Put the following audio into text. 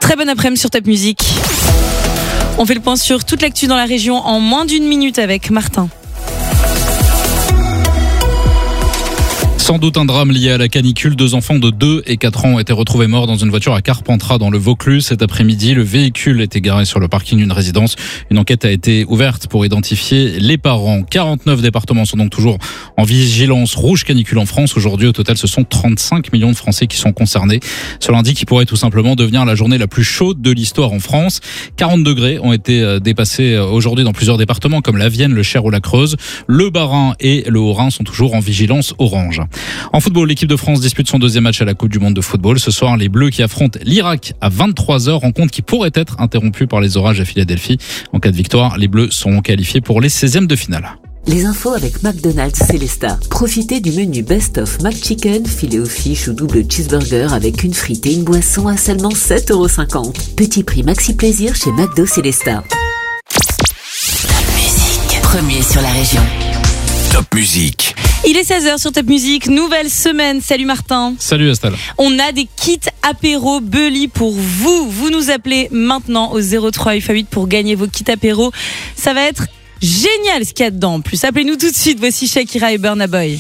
Très bon après-midi sur Top Music. On fait le point sur toute l'actu dans la région en moins d'une minute avec Martin. Sans doute un drame lié à la canicule. 2 enfants de 2 et 4 ans ont été retrouvés morts dans une voiture à Carpentras dans le Vaucluse cet après-midi. Le véhicule était garé sur le parking d'une résidence. Une enquête a été ouverte pour identifier les parents. 49 départements sont donc toujours en vigilance rouge canicule en France. Aujourd'hui, au total, ce sont 35 millions de Français qui sont concernés. Ce lundi qui pourrait tout simplement devenir la journée la plus chaude de l'histoire en France. 40 degrés ont été dépassés aujourd'hui dans plusieurs départements comme la Vienne, le Cher ou la Creuse. Le Bas-Rhin et le Haut-Rhin sont toujours en vigilance orange. En football, l'équipe de France dispute son 2e match à la Coupe du Monde de football. Ce soir, les Bleus qui affrontent l'Irak à 23h, rencontre qui pourrait être interrompue par les orages à Philadelphie. En cas de victoire, les Bleus seront qualifiés pour les 16e de finale. Les infos avec McDonald's Célestat. Profitez du menu Best of McChicken, filet aux fiches ou double cheeseburger avec une frite et une boisson à seulement 7,50€. Petit prix maxi plaisir chez McDo Célestat. Top Music, premier sur la région. Top Music. Il est 16h sur Top Music, nouvelle semaine. Salut Martin. Salut Estelle. On a des kits apéro Bully pour vous. Vous nous appelez maintenant au 03 8x8 pour gagner vos kits apéro. Ça va être génial ce qu'il y a dedans. En plus, appelez-nous tout de suite. Voici Shakira et Burna Boy.